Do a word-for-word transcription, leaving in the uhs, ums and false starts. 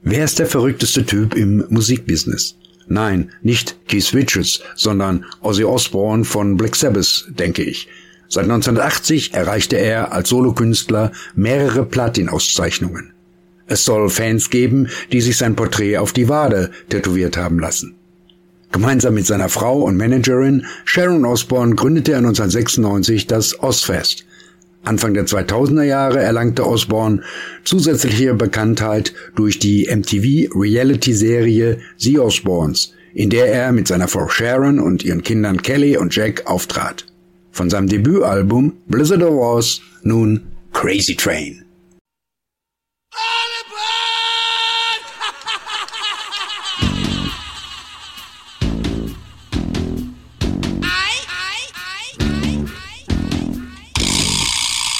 Wer ist der verrückteste Typ im Musikbusiness? Nein, nicht Keith Richards, sondern Ozzy Osbourne von Black Sabbath, denke ich. Seit neunzehnhundertachtzig erreichte er als Solokünstler mehrere Platin-Auszeichnungen. Es soll Fans geben, die sich sein Porträt auf die Wade tätowiert haben lassen. Gemeinsam mit seiner Frau und Managerin Sharon Osbourne gründete er neunzehnhundertsechsundneunzig das Ozzfest. Anfang der zweitausender Jahre erlangte Osbourne zusätzliche Bekanntheit durch die M T V-Reality-Serie The Osbournes, in der er mit seiner Frau Sharon und ihren Kindern Kelly und Jack auftrat. Von seinem Debütalbum Blizzard of Oz nun Crazy Train.